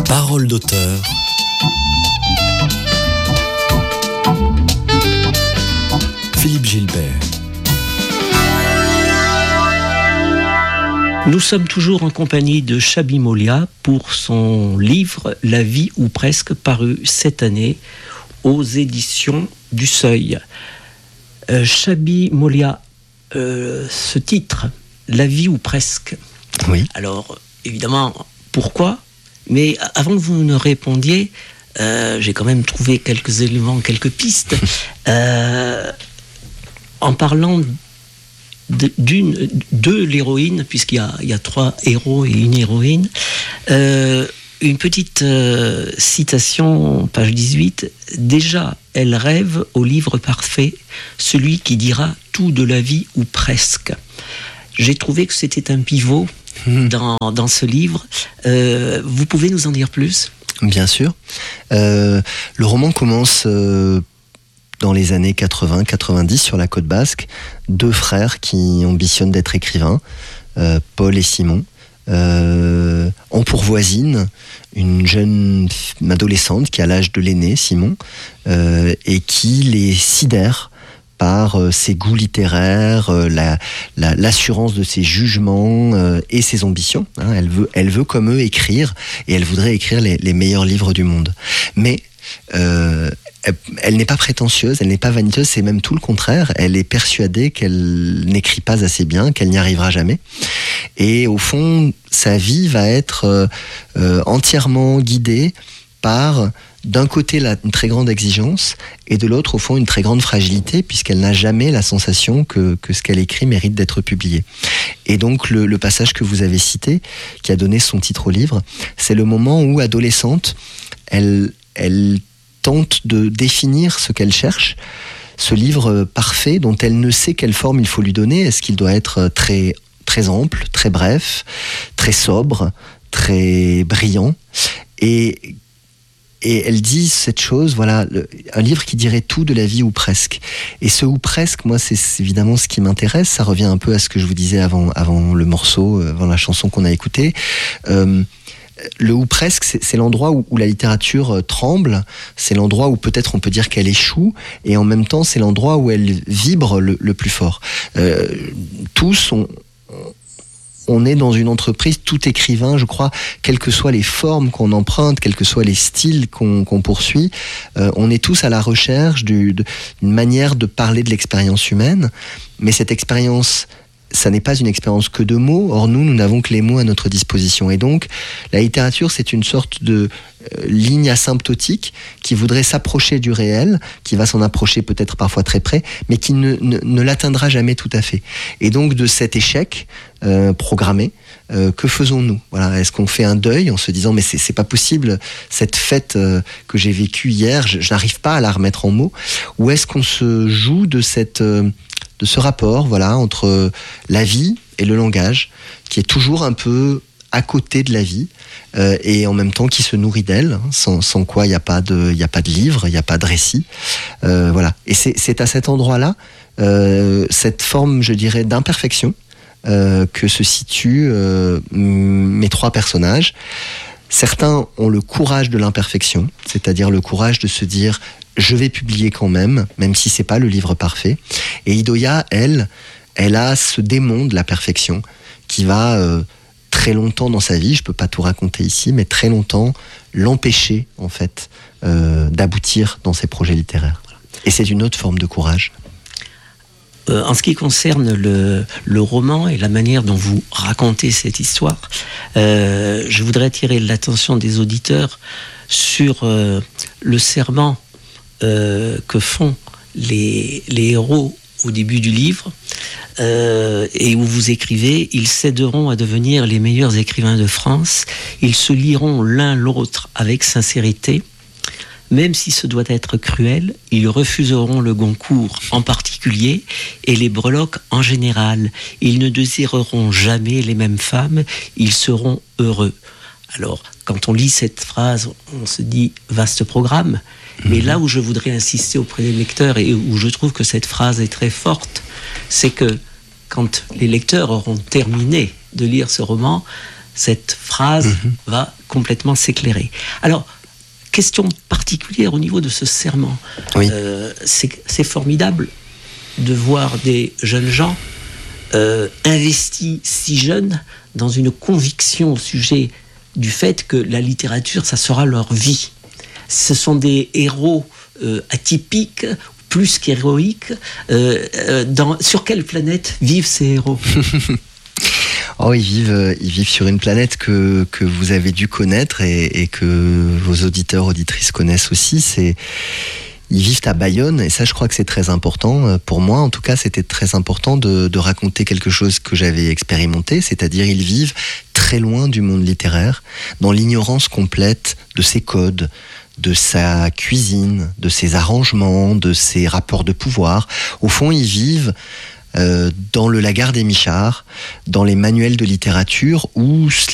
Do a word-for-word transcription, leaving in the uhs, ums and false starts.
Parole d'auteur. Philippe Gilbert. Nous sommes toujours en compagnie de Chabi Molia pour son livre « La vie ou presque » paru cette année aux éditions du Seuil. Euh, Chabi Molia, euh, ce titre, « La vie ou presque ». Oui. Alors, évidemment, pourquoi ? Mais avant que vous ne répondiez, euh, j'ai quand même trouvé quelques éléments, quelques pistes. euh, en parlant de, d'une, de l'héroïne, puisqu'il y a, il y a trois héros et une héroïne, euh, une petite euh, citation, page dix-huit. « Déjà, elle rêve au livre parfait, celui qui dira tout de la vie ou presque. » J'ai trouvé que c'était un pivot dans, dans ce livre. Euh, vous pouvez nous en dire plus ? Bien sûr. Euh, le roman commence euh, dans les années quatre-vingts quatre-vingt-dix sur la côte basque. Deux frères qui ambitionnent d'être écrivains, euh, Paul et Simon, euh, ont pour voisine une jeune adolescente qui a l'âge de l'aîné, Simon, euh, et qui les sidère par euh, ses goûts littéraires, euh, la, la, l'assurance de ses jugements euh, et ses ambitions. Hein, elle veut, elle veut comme eux écrire, et elle voudrait écrire les, les meilleurs livres du monde. Mais euh, elle, elle n'est pas prétentieuse, elle n'est pas vaniteuse, c'est même tout le contraire. Elle est persuadée qu'elle n'écrit pas assez bien, qu'elle n'y arrivera jamais. Et au fond, sa vie va être euh, euh, entièrement guidée par, d'un côté, la, une très grande exigence, et de l'autre, au fond, une très grande fragilité, puisqu'elle n'a jamais la sensation que, que ce qu'elle écrit mérite d'être publié. Et donc, le, le passage que vous avez cité, qui a donné son titre au livre, c'est le moment où, adolescente, elle, elle tente de définir ce qu'elle cherche, ce livre parfait dont elle ne sait quelle forme il faut lui donner. Est-ce qu'il doit être très, très ample, très bref, très sobre, très brillant ? Et Et elle dit cette chose, voilà, le, un livre qui dirait tout de la vie ou presque. Et ce ou presque, moi, c'est, c'est évidemment ce qui m'intéresse. Ça revient un peu à ce que je vous disais avant, avant le morceau, avant la chanson qu'on a écoutée. Euh, le ou presque, c'est, c'est l'endroit où, où la littérature tremble. C'est l'endroit où peut-être on peut dire qu'elle échoue. Et en même temps, c'est l'endroit où elle vibre le, le plus fort. Euh, tous ont... On est dans une entreprise, tout écrivain, je crois, quelles que soient les formes qu'on emprunte, quels que soient les styles qu'on, qu'on poursuit, euh, on est tous à la recherche du, de, d'une manière de parler de l'expérience humaine. Mais cette expérience, ça n'est pas une expérience que de mots. Or, nous, nous n'avons que les mots à notre disposition. Et donc, la littérature, c'est une sorte de euh, ligne asymptotique qui voudrait s'approcher du réel, qui va s'en approcher peut-être parfois très près, mais qui ne, ne, ne l'atteindra jamais tout à fait. Et donc, de cet échec euh, programmé, euh, que faisons-nous ? Voilà, est-ce qu'on fait un deuil en se disant « mais c'est, c'est pas possible, cette fête euh, que j'ai vécue hier, je, je n'arrive pas à la remettre en mots » ou est-ce qu'on se joue de cette... Euh, de ce rapport, voilà, entre la vie et le langage, qui est toujours un peu à côté de la vie, euh, et en même temps qui se nourrit d'elle, hein, sans, sans quoi il n'y a pas de, il n'y a pas de livre, il n'y a pas de récit, euh, voilà. Et c'est, c'est à cet endroit-là, euh, cette forme, je dirais, d'imperfection, euh, que se situent euh, mes trois personnages. Certains ont le courage de l'imperfection, c'est-à-dire le courage de se dire je vais publier quand même, même si c'est pas le livre parfait. Et Idoia, elle, elle a ce démon de la perfection qui va euh, très longtemps dans sa vie, je peux pas tout raconter ici, mais très longtemps l'empêcher en fait euh, d'aboutir dans ses projets littéraires. Et c'est une autre forme de courage. Euh, en ce qui concerne le, le roman et la manière dont vous racontez cette histoire, euh, je voudrais attirer l'attention des auditeurs sur euh, le serment euh, que font les, les héros au début du livre, euh, et où vous écrivez « Ils s'aideront à devenir les meilleurs écrivains de France, ils se liront l'un l'autre avec sincérité. Même si ce doit être cruel, ils refuseront le Goncourt en particulier et les breloques en général. Ils ne désireront jamais les mêmes femmes, ils seront heureux. » Alors, quand on lit cette phrase, on se dit « vaste programme ». Mais là où je voudrais insister auprès des lecteurs et où je trouve que cette phrase est très forte, c'est que quand les lecteurs auront terminé de lire ce roman, cette phrase mmh. va complètement s'éclairer. Alors, question particulière au niveau de ce serment. Oui. Euh, c'est, c'est formidable de voir des jeunes gens euh, investis si jeunes dans une conviction au sujet du fait que la littérature, ça sera leur vie. Ce sont des héros euh, atypiques, plus qu'héroïques. Euh, euh, dans, sur quelle planète vivent ces héros ? Oh, ils vivent, ils vivent sur une planète que, que vous avez dû connaître et, et que vos auditeurs, auditrices connaissent aussi. C'est, ils vivent à Bayonne et ça, je crois que c'est très important. Pour moi, en tout cas, c'était très important de, de raconter quelque chose que j'avais expérimenté, c'est-à-dire ils vivent très loin du monde littéraire, dans l'ignorance complète de ses codes, de sa cuisine, de ses arrangements, de ses rapports de pouvoir. Au fond, ils vivent euh, dans le Lagard des Michards, dans les manuels de littérature où